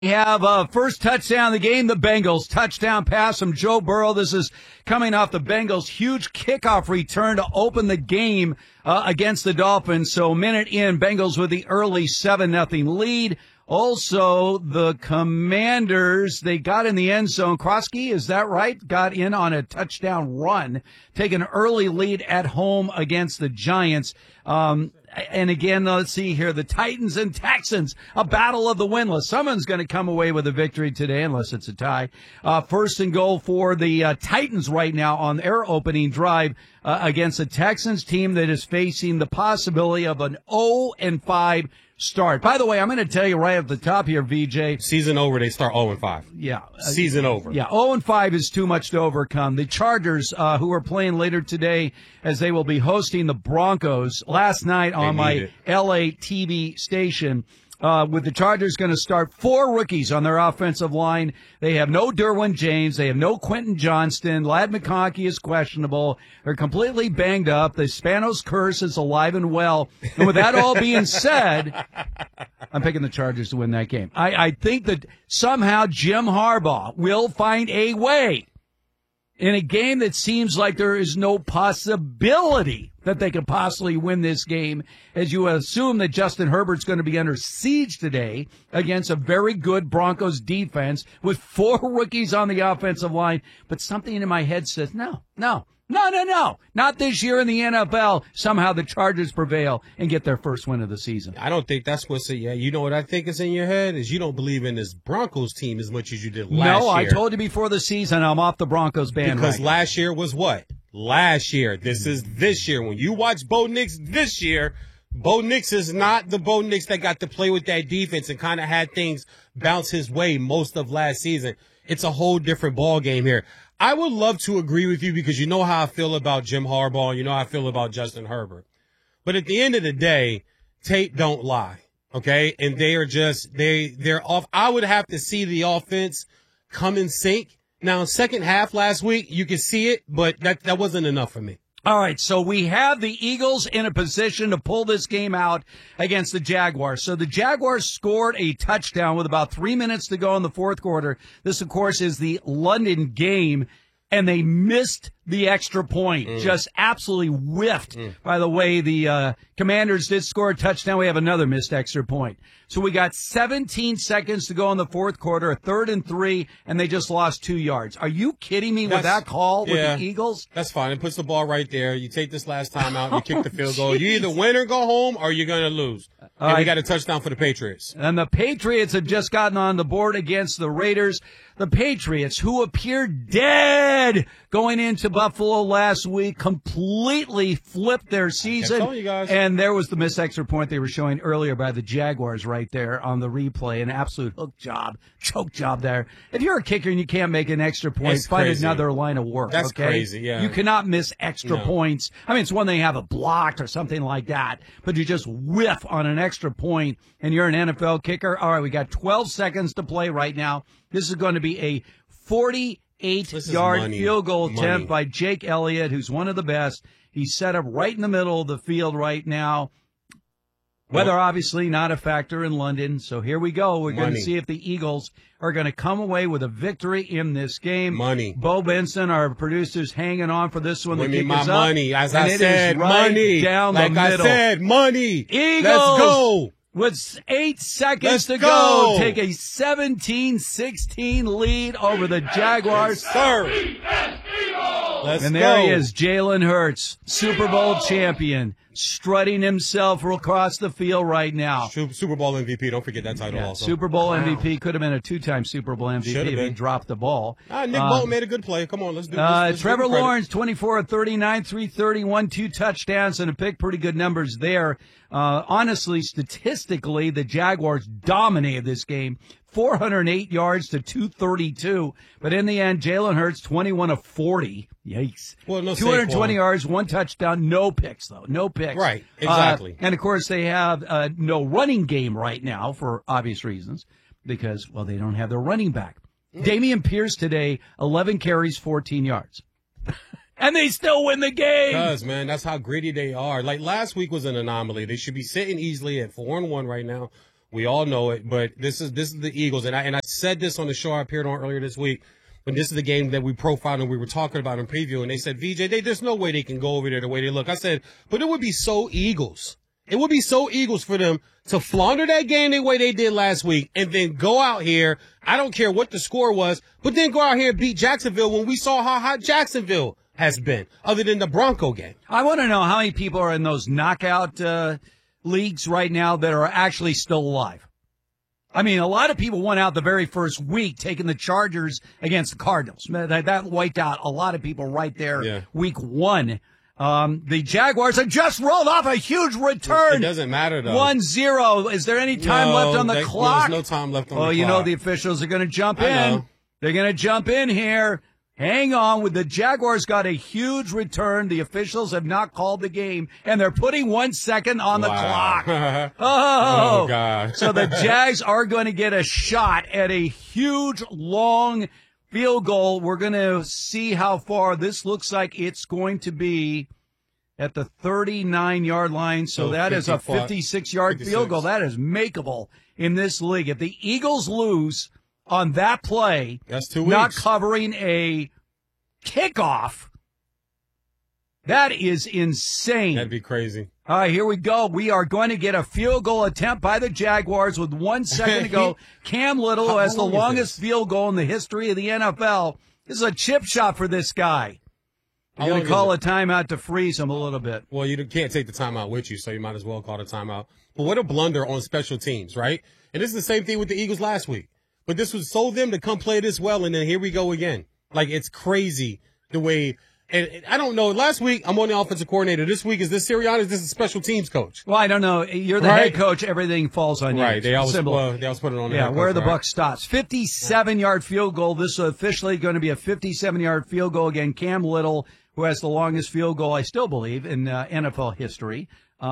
We have first touchdown of the game, the Bengals. Touchdown pass from Joe Burrow. This is coming off the Bengals' huge kickoff return to open the game against the Dolphins. So minute in, Bengals with the early 7-0 lead. Also, the Commanders, they got in the end zone. Kroski, is that right? Got in on a touchdown run, take an early lead at home against the Giants. And again, let's see here, the Titans and Texans, a battle of the winless. Someone's going to come away with a victory today, unless it's a tie. First and goal for the Titans right now on their opening drive against the Texans team that is facing the possibility of an 0-5 start. By the way, I'm going to tell you right at the top here, VJ. Season over, they start 0-5. Yeah. Season over. Yeah, 0-5 is too much to overcome. The Chargers, who are playing later today as they will be hosting the Broncos, last night on my LA TV station, with the Chargers going to start 4 rookies on their offensive line. They have no Derwin James. They have no Quentin Johnston. Ladd McConkey is questionable. They're completely banged up. The Spanos curse is alive and well. And with that all being said, I'm picking the Chargers to win that game. I think that somehow Jim Harbaugh will find a way in a game that seems like there is no possibility that they could possibly win this game, as you assume that Justin Herbert's going to be under siege today against a very good Broncos defense with 4 rookies on the offensive line. But something in my head says, no. Not this year in the NFL. Somehow the Chargers prevail and get their first win of the season. I don't think that's what's in. Yeah, you know what I think is in your head is you don't believe in this Broncos team as much as you did last year. No, I told you before the season I'm off the Broncos bandwagon. Because last year was what? Last year. This is this year. When you watch Bo Nix this year, Bo Nix is not the Bo Nix that got to play with that defense and kind of had things bounce his way most of last season. It's a whole different ball game here. I would love to agree with you because you know how I feel about Jim Harbaugh and you know how I feel about Justin Herbert. But at the end of the day, tape don't lie, okay? And they are just, they're off. I would have to see the offense come in sync. Now, second half last week, you could see it, but that wasn't enough for me. All right, so we have the Eagles in a position to pull this game out against the Jaguars. So the Jaguars scored a touchdown with about 3 minutes to go in the fourth quarter. This, of course, is the London game, and they missed the extra point. Just absolutely whiffed. By the way, the Commanders did score a touchdown. We have another missed extra point. So we got 17 seconds to go in the fourth quarter, a 3rd and 3, and they just lost 2 yards. Are you kidding me with that call with the Eagles? That's fine. It puts the ball right there. You take this last time out, you kick the field goal. You either win or go home, or you're going to lose. And we got a touchdown for the Patriots. And the Patriots have just gotten on the board against the Raiders. The Patriots, who appeared dead going into Buffalo last week, completely flipped their season. I'm telling you guys. And there was the missed extra point they were showing earlier by the Jaguars right there on the replay. An absolute choke job there. If you're a kicker and you can't make an extra point, find another line of work. That's crazy, yeah. You cannot miss extra points. I mean, it's one thing to have it blocked or something like that, but you just whiff on an extra point and you're an NFL kicker. All right, we got 12 seconds to play right now. This is going to be a 48-yard field goal attempt by Jake Elliott, who's one of the best. He's set up right in the middle of the field right now. Weather, obviously, not a factor in London. So here we go. We're going to see if the Eagles are going to come away with a victory in this game. Bo Benson, our producer's hanging on for this one. Give me my money. As I said, money. Down the middle. Like I said, money. Eagles. Let's go. With 8 seconds to go, take a 17-16 lead over the Jaguars. Sir. And there he is, Jalen Hurts, Super Bowl champion, strutting himself across the field right now. Super Bowl MVP, don't forget that title also. Super Bowl MVP, could have been a 2-time Super Bowl MVP if he dropped the ball. Nick Bolton made a good play. Come on, let's do this. Trevor Lawrence, 24 of 39, 331, 2 touchdowns and a pick. Pretty good numbers there. Honestly, statistically, the Jaguars dominated this game. 408 yards to 232. But in the end, Jalen Hurts, 21 of 40. Yikes. Well, no 220 yards, 1 touchdown, no picks, though. No picks. Right, exactly. And, of course, they have no running game right now for obvious reasons because, well, they don't have their running back. Dameon Pierce today, 11 carries, 14 yards. And they still win the game. Because, man, that's how gritty they are. Like, last week was an anomaly. They should be sitting easily at 4-1 right now We all know it, but this is the Eagles, and I said this on the show I appeared on earlier this week. But this is the game that we profiled and we were talking about in preview, and they said, VJ, there's no way they can go over there the way they look. I said, but it would be so Eagles. It would be so Eagles for them to flounder that game the way they did last week and then go out here. I don't care what the score was, but then go out here and beat Jacksonville when we saw how hot Jacksonville has been, other than the Bronco game. I want to know how many people are in those knockout leagues right now that are actually still alive. I mean, a lot of people went out the very first week taking the Chargers against the Cardinals. That wiped out a lot of people right there week one. The Jaguars have just rolled off a huge return. It doesn't matter, though. 1-0. Is there any time left on the clock? There's no time left on the clock. Oh, you know the officials are going to jump in. They're going to jump in here. Hang on. With the Jaguars got a huge return. The officials have not called the game, and they're putting 1 second on the clock. Oh, God. So the Jags are going to get a shot at a huge, long field goal. We're going to see how far. This looks like it's going to be at the 39-yard line. So that is a 56-yard field goal. That is makeable in this league. If the Eagles lose on that play, that's 2 weeks. Not covering a kickoff, that is insane. That'd be crazy. All right, here we go. We are going to get a field goal attempt by the Jaguars with 1 second to go. Cam Little, who has the longest field goal in the history of the NFL. This is a chip shot for this guy. You're going to call a timeout to freeze him a little bit. Well, you can't take the timeout with you, so you might as well call the timeout. But what a blunder on special teams, right? And this is the same thing with the Eagles last week. But this was so them to come play this well, and then here we go again. Like, it's crazy the way – and I don't know. Last week, I'm on the offensive coordinator. This week, is this Sirianni? Is this a special teams coach? Well, I don't know. You're the head coach. Everything falls on you. Right. They always put it on the head coach, where the buck stops. 57-yard field goal. This is officially going to be a 57-yard field goal. Again, Cam Little, who has the longest field goal, I still believe, in NFL history.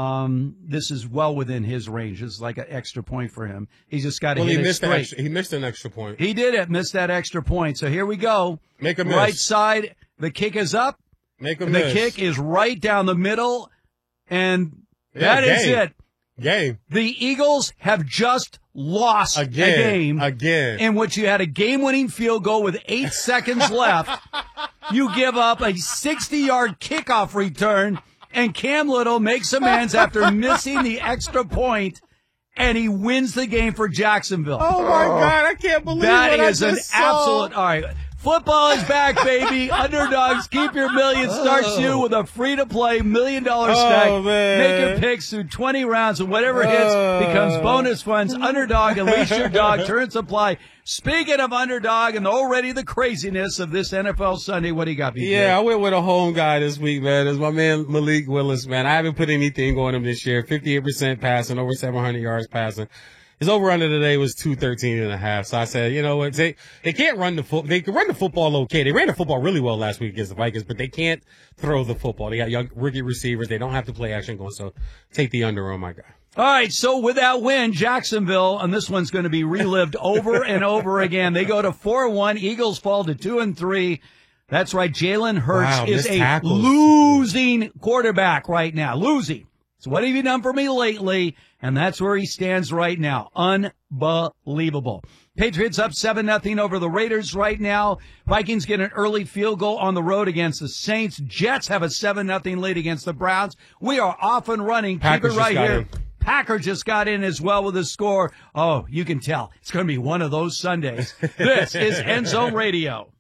This is well within his range. It's like an extra point for him. He's just got to hit it straight. He missed an extra point. He did miss that extra point. So here we go. Make a miss. Right side. The kick is up. Make a miss. The kick is right down the middle. And that is it. Game. The Eagles have just lost a game. Again. In which you had a game-winning field goal with 8 seconds left. You give up a 60-yard kickoff return. And Cam Little makes amends after missing the extra point, and he wins the game for Jacksonville. Oh, my God. I can't believe that what is I an just saw. absolute – all right. Football is back, baby. Underdogs, keep your million. Starts you with a free-to-play $1 million stack. Oh, man. Make your picks through 20 rounds, and whatever hits becomes bonus funds. Underdog, unleash your dog. Turn supply. Speaking of Underdog and already the craziness of this NFL Sunday, what do you got, BJ? Yeah, I went with a home guy this week, man. It's my man Malik Willis, man. I haven't put anything on him this year. 58% passing, over 700 yards passing. His over-under today was 213.5. So I said, you know what? They can't run the football. They can run the football okay. They ran the football really well last week against the Vikings, but they can't throw the football. They got young rookie receivers. They don't have to play action going. So take the under on my guy. All right. So with that win, Jacksonville, and this one's going to be relived over and over again. They go to 4-1. Eagles fall to 2-3. That's right. Jalen Hurts is a losing quarterback right now. Losing. So what have you done for me lately? And that's where he stands right now. Unbelievable. Patriots up 7-0 over the Raiders right now. Vikings get an early field goal on the road against the Saints. Jets have a 7-0 lead against the Browns. We are off and running. Packers keep it right here. Packer just got in as well with a score. Oh, you can tell. It's going to be one of those Sundays. This is End Zone Radio.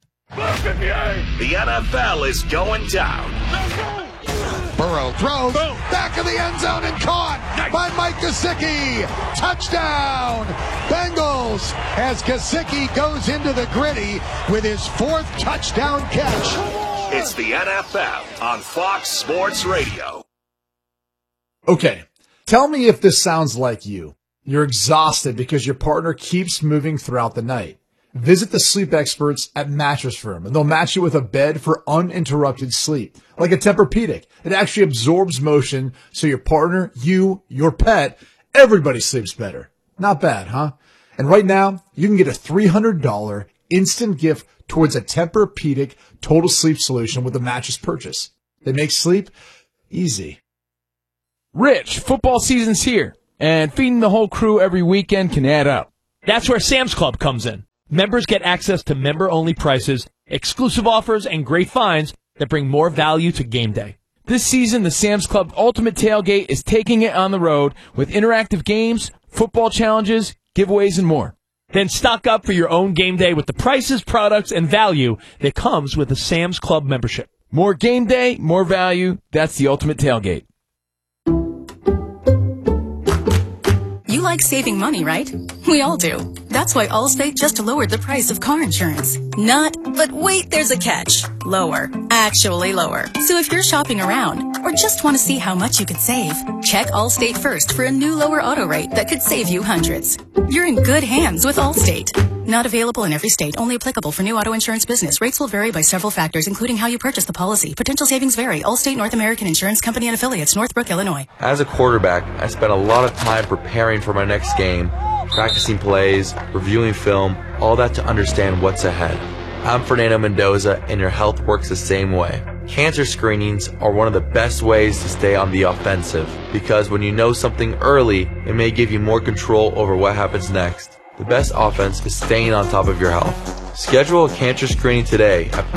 The NFL is going down. Burrow throws, back of the end zone and caught by Mike Gesicki. Touchdown, Bengals, as Gesicki goes into the gritty with his 4th touchdown catch. It's the NFL on Fox Sports Radio. Okay, tell me if this sounds like you. You're exhausted because your partner keeps moving throughout the night. Visit the sleep experts at Mattress Firm, and they'll match you with a bed for uninterrupted sleep, like a Tempur-Pedic. It actually absorbs motion, so your partner, you, your pet, everybody sleeps better. Not bad, huh? And right now, you can get a $300 instant gift towards a Tempur-Pedic total sleep solution with a mattress purchase. They make sleep easy. Rich, football season's here. and feeding the whole crew every weekend can add up. That's where Sam's Club comes in. Members get access to member-only prices, exclusive offers, and great finds that bring more value to game day. This season, the Sam's Club Ultimate Tailgate is taking it on the road with interactive games, football challenges, giveaways, and more. Then stock up for your own game day with the prices, products, and value that comes with a Sam's Club membership. More game day, more value. That's the Ultimate Tailgate. You like saving money, right? We all do. That's why Allstate just lowered the price of car insurance. But wait, there's a catch. Lower. Actually lower. So if you're shopping around or just want to see how much you could save, check Allstate first for a new lower auto rate that could save you hundreds. You're in good hands with Allstate. Not available in every state. Only applicable for new auto insurance business. Rates will vary by several factors, including how you purchase the policy. Potential savings vary. Allstate North American Insurance Company and Affiliates, Northbrook, Illinois. As a quarterback, I spent a lot of time preparing for my next game, practicing plays, reviewing film, all that to understand what's ahead. I'm Fernando Mendoza, and your health works the same way. Cancer screenings are one of the best ways to stay on the offensive, because when you know something early, it may give you more control over what happens next. The best offense is staying on top of your health. Schedule a cancer screening today at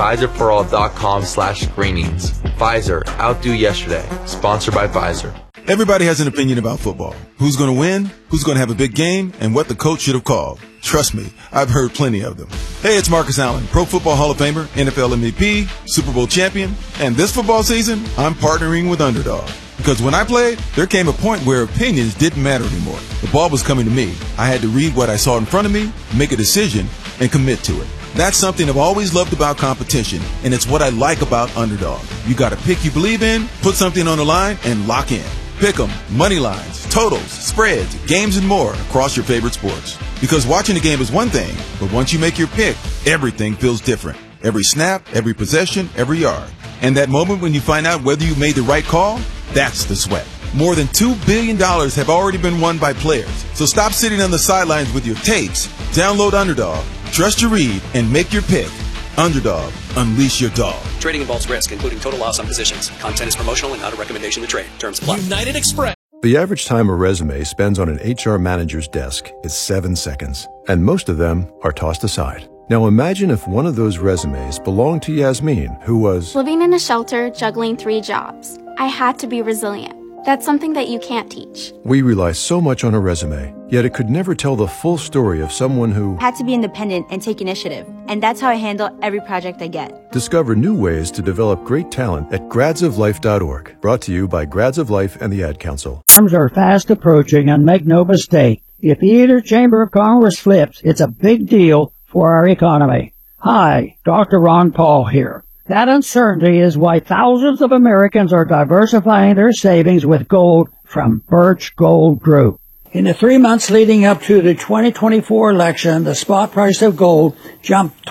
Pfizerforall.com/screenings. Pfizer, outdo yesterday. Sponsored by Pfizer. Everybody has an opinion about football. Who's going to win, who's going to have a big game, and what the coach should have called. Trust me, I've heard plenty of them. Hey, it's Marcus Allen, Pro Football Hall of Famer, NFL MVP, Super Bowl champion, and this football season, I'm partnering with Underdog. Because when I played, there came a point where opinions didn't matter anymore. The ball was coming to me. I had to read what I saw in front of me, make a decision, and commit to it. That's something I've always loved about competition, and it's what I like about Underdog. You got a pick you believe in, put something on the line, and lock in. Pick 'em, money lines, totals, spreads, games, and more across your favorite sports. Because watching a game is one thing, but once you make your pick, everything feels different. Every snap, every possession, every yard. And that moment when you find out whether you made the right call, that's the sweat. More than $2 billion have already been won by players. So stop sitting on the sidelines with your tapes. Download Underdog, trust your read, and make your pick. Underdog, unleash your dog. Trading involves risk, including total loss on positions. Content is promotional and not a recommendation to trade. Terms apply. United Express. The average time a resume spends on an HR manager's desk is 7 seconds, and most of them are tossed aside. Now imagine if one of those resumes belonged to Yasmin, who was living in a shelter, juggling 3 jobs. I had to be resilient. That's something that you can't teach. We rely so much on a resume, yet it could never tell the full story of someone who had to be independent and take initiative. And that's how I handle every project I get. Discover new ways to develop great talent at gradsoflife.org. Brought to you by Grads of Life and the Ad Council. Terms are fast approaching, and make no mistake, if either chamber of Congress flips, it's a big deal for our economy. Hi, Dr. Ron Paul here. That uncertainty is why thousands of Americans are diversifying their savings with gold from Birch Gold Group. In the 3 months leading up to the 2024 election, the spot price of gold jumped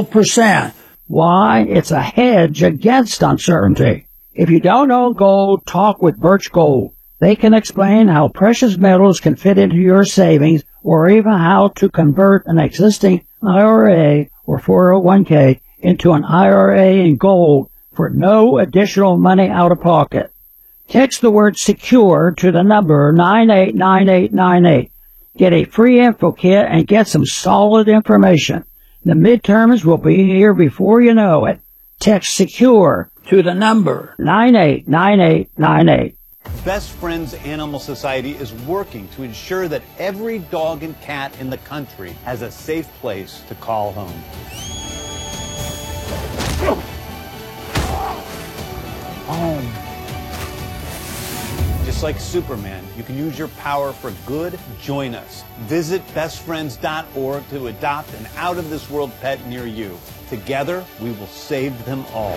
12%. Why? It's a hedge against uncertainty. If you don't own gold, talk with Birch Gold. They can explain how precious metals can fit into your savings, or even how to convert an existing IRA or 401k into an IRA in gold for no additional money out of pocket. Text the word SECURE to the number 989898. Get a free info kit and get some solid information. The midterms will be here before you know it. Text SECURE to the number 989898. Best Friends Animal Society is working to ensure that every dog and cat in the country has a safe place to call home. Home. Just like Superman, you can use your power for good. Join us. Visit bestfriends.org to adopt an out-of-this-world pet near you. Together, we will save them all.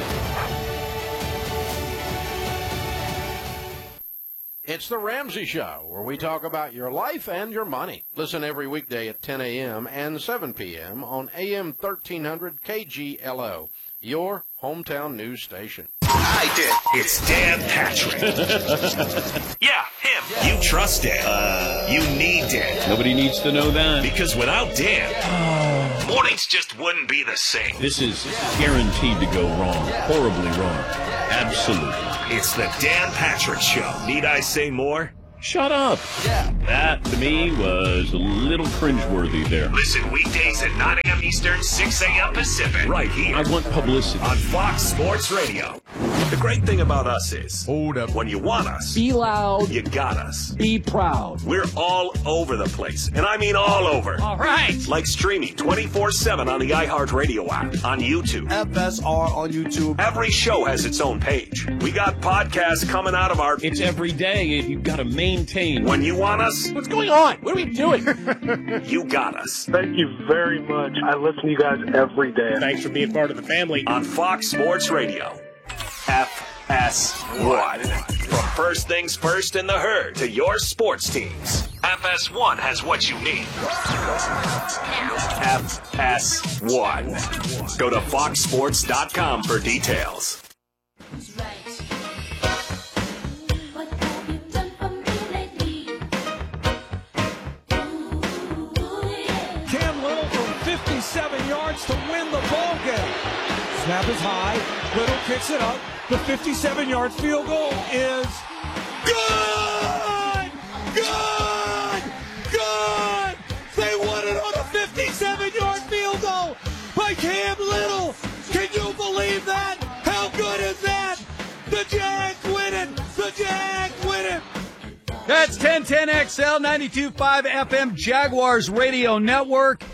It's the Ramsey Show, where we talk about your life and your money. Listen every weekday at 10 a.m. and 7 p.m. on AM 1300 KGLO, your hometown news station. I did. It's Dan Patrick. Yeah, him. You trust Dan. You need Dan. Nobody needs to know that. Because without Dan, mornings just wouldn't be the same. This is guaranteed to go wrong. Horribly wrong. Absolutely. It's the Dan Patrick Show. Need I say more? Shut up. Yeah. That, to me, was a little cringeworthy there. Listen weekdays at 9 a.m. Eastern, 6 a.m. Pacific. Right here. I want publicity. On Fox Sports Radio. The great thing about us is, hold up. When you want us, Be loud. you got us. Be proud. We're all over the place. And I mean all over. All right. Like streaming 24/7 on the iHeartRadio app, on YouTube. FSR on YouTube. Every show has its own page. We got podcasts coming out of our... It's every day, and you've got to maintain. When you want us... What's going on? What are we doing? You got us. Thank you very much. I listen to you guys every day. Thanks for being part of the family. On Fox Sports Radio. FS1. From first things first in the herd to your sports teams. FS1 has what you need. FS1. Go to foxsports.com for details. Cam Little from 57 yards to win the ball game. Snap is high. Little kicks it up. The 57-yard field goal is good! Good! Good! They won it on a 57-yard field goal by Cam Little. Can you believe that? How good is that? The Jags win it! The Jags win it! That's 1010XL 92.5 FM Jaguars Radio Network.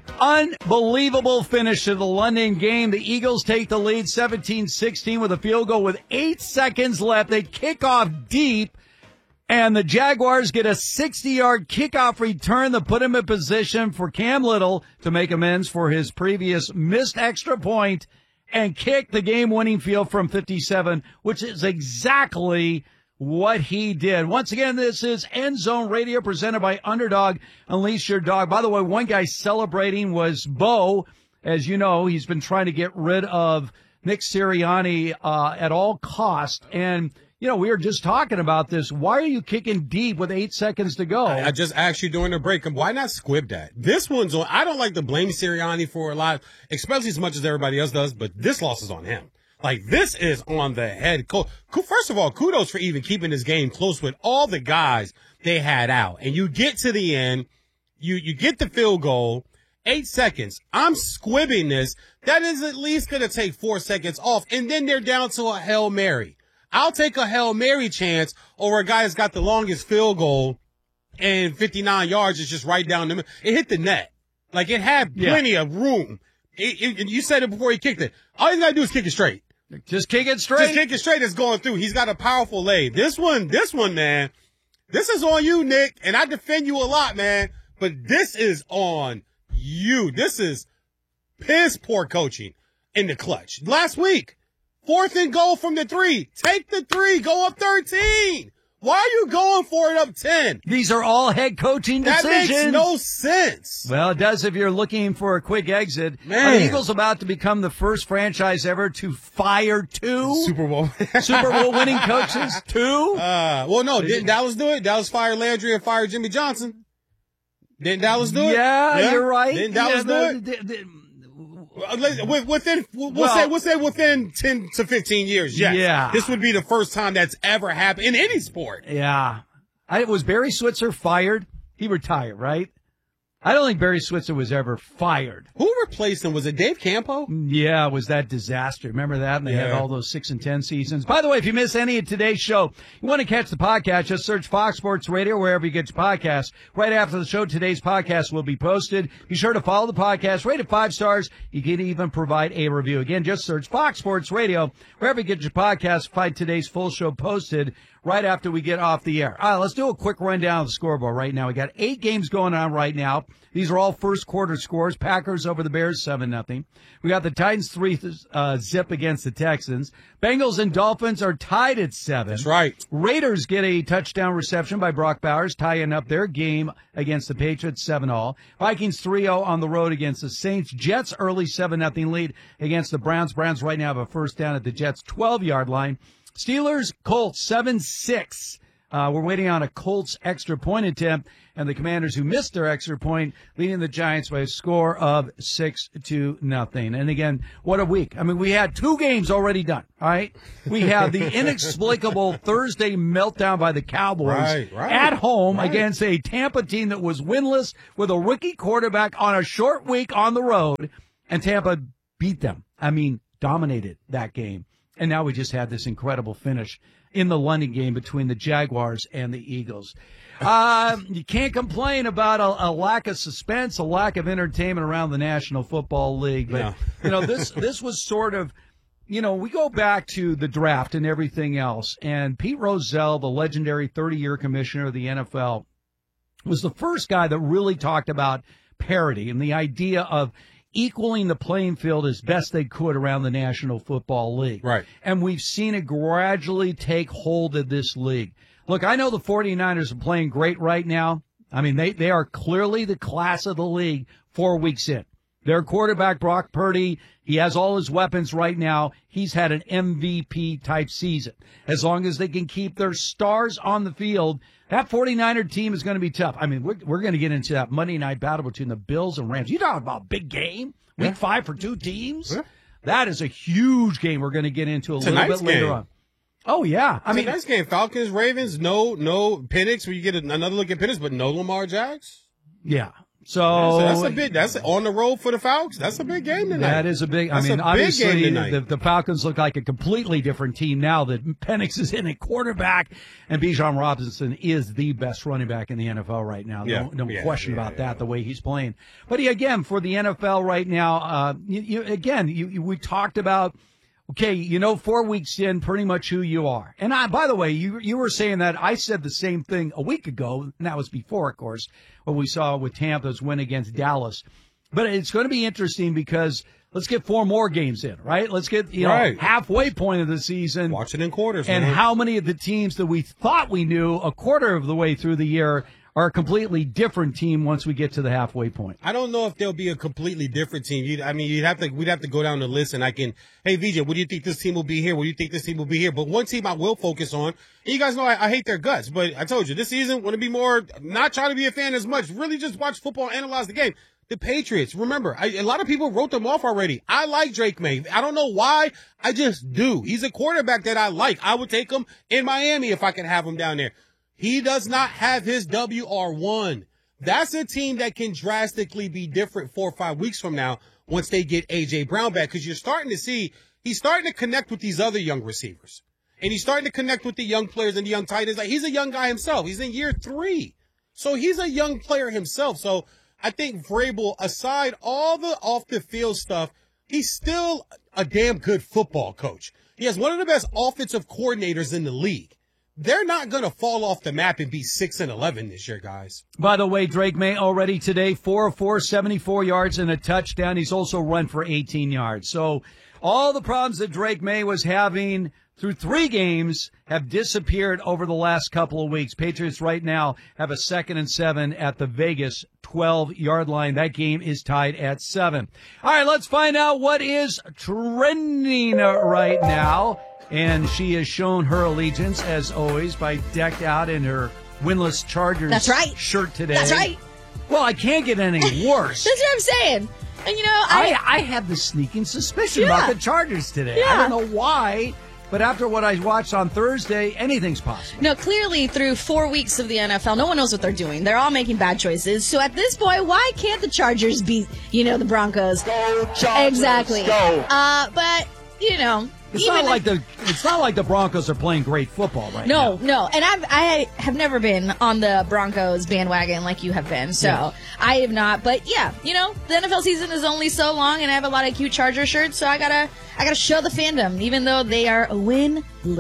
Unbelievable finish to the London game. The Eagles take the lead 17-16 with a field goal with 8 seconds left. They kick off deep, and the Jaguars get a 60-yard kickoff return to put him in position for Cam Little to make amends for his previous missed extra point and kick the game-winning field from 57, which is exactly what he did. Once again, this is End Zone Radio presented by Underdog. Unleash your dog. By the way, one guy celebrating was Bo. As you know, he's been trying to get rid of Nick Sirianni at all costs. And, you know, we were just talking about this. Why are you kicking deep with 8 seconds to go? I just asked you during the break, why not squib that? This one's on. I don't like to blame Sirianni for a lot, especially as much as everybody else does, but this loss is on him. Like, this is on the head coach. First of all, kudos for even keeping this game close with all the guys they had out. And you get to the end, you get the field goal, 8 seconds. I'm squibbing this. That is at least going to take 4 seconds off. And then they're down to a Hail Mary. I'll take a Hail Mary chance over a guy that's got the longest field goal and 59 yards is just right down the middle. It hit the net. Like, it had plenty of room. You said it before he kicked it. All you got to do is kick it straight. Just kick it straight. Just kick it straight. It's going through. He's got a powerful leg. This one, man, this is on you, Nick. And I defend you a lot, man. But this is on you. This is piss poor coaching in the clutch. Last week, 4th and goal from the 3. Take the 3. Go up 13. Why are you going for it up 10? These are all head coaching decisions. That makes no sense. Well, it does if you're looking for a quick exit. Man. Are the Eagles about to become the first franchise ever to fire 2 Super Bowl winning coaches? 2? Well, no, didn't Dallas do it? Dallas fired Landry and fired Jimmy Johnson. Didn't Dallas do it? Yeah, you're right. Didn't Dallas do it? We'll say within 10 to 15 years, yes. Yeah. This would be the first time that's ever happened in any sport. Yeah. Was Barry Switzer fired? He retired, right? I don't think Barry Switzer was ever fired. Who replaced him? Was it Dave Campo? Yeah, it was that disaster. Remember that? And they had all those 6-10 seasons. By the way, if you miss any of today's show, you want to catch the podcast, just search Fox Sports Radio wherever you get your podcasts. Right after the show, today's podcast will be posted. Be sure to follow the podcast, rate it 5 stars. You can even provide a review. Again, just search Fox Sports Radio wherever you get your podcasts. Find today's full show posted right after we get off the air. All right, let's do a quick rundown of the scoreboard right now. We got 8 games going on right now. These are all first quarter scores. Packers over the Bears 7-0. We got the Titans 3-zip against the Texans. Bengals and Dolphins are tied at 7. That's right. Raiders get a touchdown reception by Brock Bowers, tying up their game against the Patriots 7-all. Vikings 3-0 on the road against the Saints. Jets early 7-0 lead against the Browns. Browns right now have a first down at the Jets 12-yard line. Steelers, Colts, 7-6 We're waiting on a Colts extra point attempt, and the Commanders, who missed their extra point, leading the Giants by a score of 6-0. And again, what a week. I mean, we had 2 games already done, all right? We have the inexplicable Thursday meltdown by the Cowboys at home against a Tampa team that was winless with a rookie quarterback on a short week on the road, and Tampa beat them. I mean, dominated that game. And now we just had this incredible finish in the London game between the Jaguars and the Eagles. You can't complain about a lack of suspense, a lack of entertainment around the National Football League. But, this was sort of, we go back to the draft and everything else. And Pete Rozelle, the legendary 30-year commissioner of the NFL, was the first guy that really talked about parity and the idea of equaling the playing field as best they could around the National Football League. Right. And we've seen it gradually take hold of this league. Look, I know the 49ers are playing great right now. I mean, they are clearly the class of the league 4 weeks in. Their quarterback, Brock Purdy, he has all his weapons right now. He's had an MVP-type season. As long as they can keep their stars on the field, that 49er team is going to be tough. I mean, we're going to get into that Monday night battle between the Bills and Rams. You talk about big game, week 5 for 2 teams? Yeah. That is a huge game we're going to get into a little bit later on. Oh, yeah. I mean, tonight's game, Falcons, Ravens, no Penix, where you get another look at Penix, but no Lamar Jackson. Yeah. So that's on the road for the Falcons. That's a big game tonight. That is a big. Obviously, the Falcons look like a completely different team now that Penix is in a quarterback, and Bijan Robinson is the best running back in the NFL right now. No question about that. The way he's playing, but again, for the NFL right now, we talked about. Okay, 4 weeks in, pretty much who you are. And by the way, you were saying that I said the same thing a week ago, and that was before, of course, what we saw with Tampa's win against Dallas. But it's going to be interesting because let's get 4 more games in, right? Let's get, halfway point of the season. Watch it in quarters. And how many of the teams that we thought we knew a quarter of the way through the year are a completely different team once we get to the halfway point. I don't know if they'll be a completely different team. we'd have to go down the list, and hey, VJ, what do you think this team will be here? What do you think this team will be here? But one team I will focus on, and you guys know I hate their guts, but I told you, this season, want to be more, not trying to be a fan as much, really just watch football, analyze the game. The Patriots, remember, a lot of people wrote them off already. I like Drake May. I don't know why. I just do. He's a quarterback that I like. I would take him in Miami if I could have him down there. He does not have his WR1. That's a team that can drastically be different 4 or 5 weeks from now once they get A.J. Brown back, because you're starting to see he's starting to connect with these other young receivers. And he's starting to connect with the young players and the young tight ends. Like, he's a young guy himself. He's in year 3. So he's a young player himself. So I think Vrabel, aside all the off-the-field stuff, he's still a damn good football coach. He has one of the best offensive coordinators in the league. They're not going to fall off the map and be 6-11 this year, guys. By the way, Drake May already today, 4 of 4, 74 yards and a touchdown. He's also run for 18 yards. So all the problems that Drake May was having through 3 games have disappeared over the last couple of weeks. Patriots right now have a 2nd and 7 at the Vegas 12-yard line. That game is tied at 7. All right, let's find out what is trending right now. And she has shown her allegiance, as always, by decked out in her winless Chargers shirt today. That's right. Well, I can't get any worse. That's what I'm saying. And, I had the sneaking suspicion about the Chargers today. Yeah. I don't know why, but after what I watched on Thursday, anything's possible. No, clearly through 4 weeks of the NFL, no one knows what they're doing. They're all making bad choices. So at this point, why can't the Chargers beat, the Broncos? Go Chargers, exactly. Go. But, It's not like the Broncos are playing great football right now. No. And I have never been on the Broncos bandwagon like you have been. So I have not. But yeah, the NFL season is only so long, and I have a lot of cute Charger shirts, so I gotta show the fandom, even though they are winless.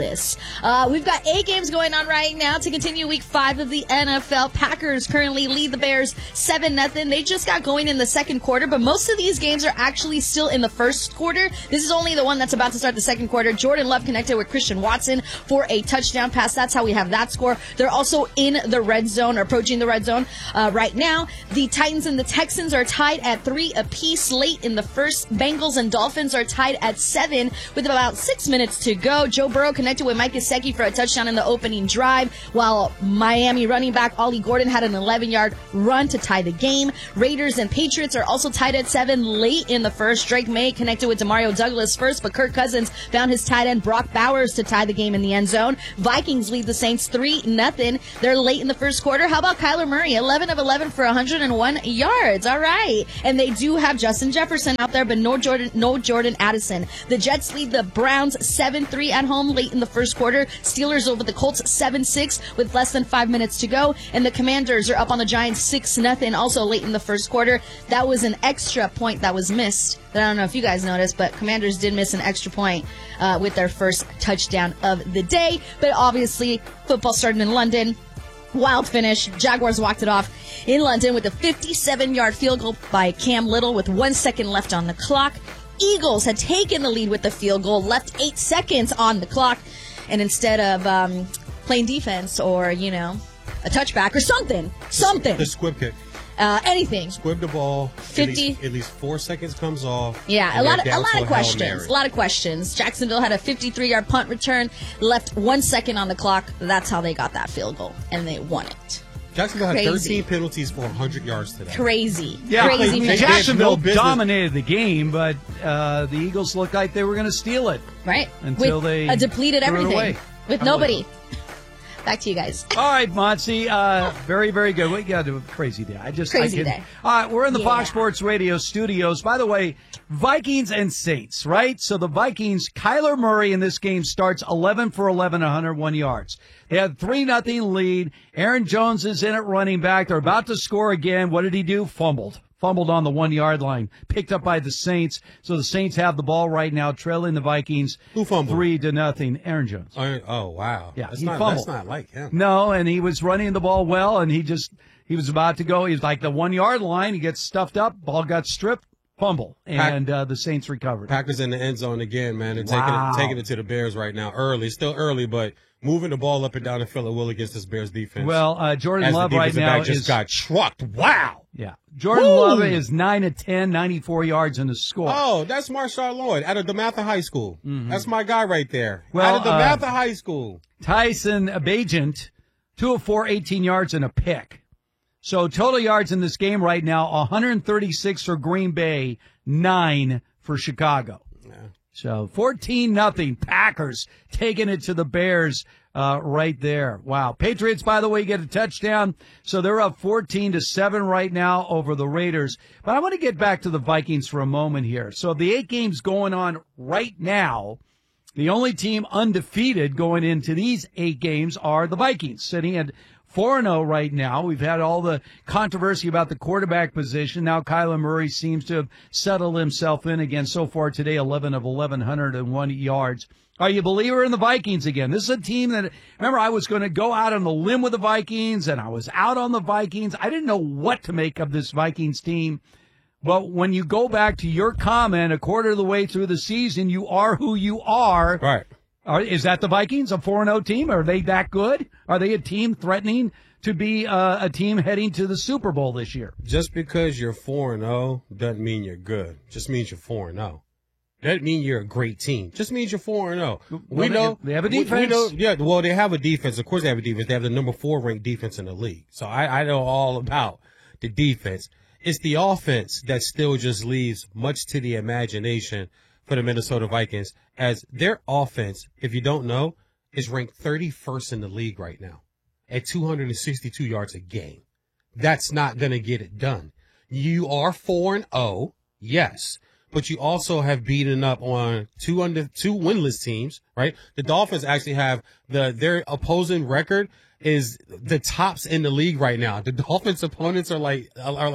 We've got 8 games going on right now to continue week 5 of the NFL. Packers currently lead the Bears 7-0. They just got going in the second quarter, but most of these games are actually still in the first quarter. This is only the one that's about to start the second quarter. Jordan Love can connected with Christian Watson for a touchdown pass. That's how we have that score. They're also in the red zone, or approaching the red zone right now. The Titans and the Texans are tied at 3 apiece late in the first. Bengals and Dolphins are tied at 7 with about 6 minutes to go. Joe Burrow connected with Mike Gesicki for a touchdown in the opening drive, while Miami running back Ollie Gordon had an 11-yard run to tie the game. Raiders and Patriots are also tied at 7 late in the first. Drake May connected with Demario Douglas first, but Kirk Cousins found his tight end Brock Bowers to tie the game in the end zone. Vikings lead the Saints 3-0. They're late in the first quarter. How about Kyler Murray? 11 of 11 for 101 yards. All right. And they do have Justin Jefferson out there, but no Jordan Addison. The Jets lead the Browns 7-3 at home late in the first quarter. Steelers over the Colts 7-6 with less than 5 minutes to go. And the Commanders are up on the Giants 6-0 also late in the first quarter. That was an extra point that was missed. I don't know if you guys noticed, but Commanders did miss an extra point with their first touchdown of the day. But obviously, football started in London. Wild finish. Jaguars walked it off in London with a 57-yard field goal by Cam Little with 1 second left on the clock. Eagles had taken the lead with the field goal, left 8 seconds on the clock, and instead of playing defense or, a touchback or something. The squib kick. Anything. Squib the ball. 50. At least 4 seconds comes off. Yeah, a lot of questions. A lot of questions. Jacksonville had a 53-yard punt return, left 1 second on the clock. That's how they got that field goal, and they won it. Jacksonville had 13 penalties for 100 yards today. Crazy. Yeah, Crazy. Jacksonville dominated the game, but the Eagles looked like they were going to steal it. Right. Until they depleted threw it everything. away. With nobody. Back to you guys. All right, Monty. Very, very good. We got to do a crazy day. Crazy day. All right, we're in the Fox Sports Radio studios. By the way, Vikings and Saints, right? So the Vikings, Kyler Murray in this game starts 11 for 11, 101 yards. They had 3-0 lead. Aaron Jones is in at running back. They're about to score again. What did he do? Fumbled on the 1 yard line, picked up by the Saints. So the Saints have the ball right now, trailing the Vikings. Who fumbled? 3-0. Aaron Jones. Oh, wow. Yeah, that's he not, fumbled. That's not like him. No, and he was running the ball well, and he was about to go. He was like the 1 yard line. He gets stuffed up. Ball got stripped. Fumble. And the Saints recovered. Packers in the end zone again, man. They're taking it to the Bears right now. Early. Still early, but moving the ball up and down the field at will against this Bears defense. Well, Jordan Love right now just got trucked. Wow. Yeah. Jordan Love is 9 of 10, 94 yards in the score. Oh, that's Marshawn Lloyd out of DeMatha High School. Mm-hmm. That's my guy right there. Well, out of DeMatha High School. Tyson Bagent, 2 of 4, 18 yards and a pick. So total yards in this game right now, 136 for Green Bay, 9 for Chicago. Yeah. So 14-0 Packers taking it to the Bears right there. Wow. Patriots, by the way, get a touchdown. So they're up 14-7 right now over the Raiders. But I want to get back to the Vikings for a moment here. So the 8 games going on right now, the only team undefeated going into these 8 games are the Vikings, sitting at 4-0 right now. We've had all the controversy about the quarterback position. Now Kyler Murray seems to have settled himself in again so far today, 11 of 101 yards. Are you a believer in the Vikings again? This is a team that, remember, I was going to go out on the limb with the Vikings, and I was out on the Vikings. I didn't know what to make of this Vikings team. But when you go back to your comment a quarter of the way through the season, you are who you are. Right. Is that the Vikings, a 4-0 team? Are they that good? Are they a team threatening to be a team heading to the Super Bowl this year? Just because you're 4-0 doesn't mean you're good. Just means you're 4-0. Doesn't mean you're a great team. Just means you're 4-0. We know they have a defense. Well, they have a defense. Of course, they have a defense. They have the number 4 ranked defense in the league. So I know all about the defense. It's the offense that still just leaves much to the imagination for the Minnesota Vikings, as their offense, if you don't know, is ranked 31st in the league right now at 262 yards a game. That's not going to get it done. You are 4-0, yes, but you also have beaten up on two winless teams, right? The Dolphins actually have their opposing record is the tops in the league right now. The Dolphins' opponents are like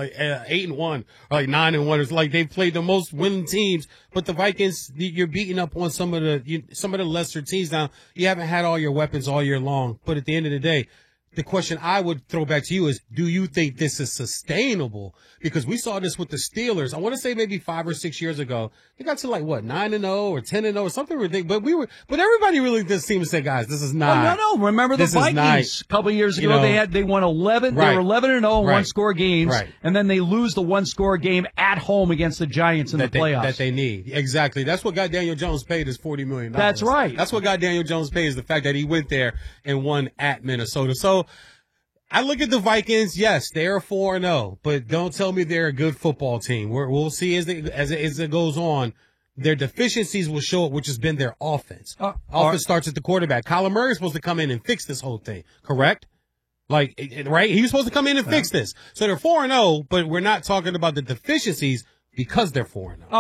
8-1 or like 9-1. It's like they've played the most winning teams, but the Vikings, you're beating up on some of the lesser teams. Now, you haven't had all your weapons all year long, but at the end of the day, the question I would throw back to you is, do you think this is sustainable? Because we saw this with the Steelers. I want to say maybe 5 or 6 years ago. They got to 9-0 or 10-0 or something ridiculous. But everybody really just seemed to say, guys, this is not. Oh, no. Remember the Vikings a couple of years ago? They won 11. Right. They were 11-0 in one-score games. Right. And then they lose the one-score game at home against the Giants in the playoffs. That they need. Exactly. That's what got Daniel Jones paid his $40 million. That's right. That's what got Daniel Jones paid, is the fact that he went there and won at Minnesota. So I look at the Vikings. Yes, they are 4-0, but don't tell me they're a good football team. We'll see as it goes on. Their deficiencies will show up, which has been their offense. Offense starts at the quarterback. Kyler Murray is supposed to come in and fix this whole thing, correct? Right? He was supposed to come in and fix this. So they're 4-0, but we're not talking about the deficiencies because they're 4-0.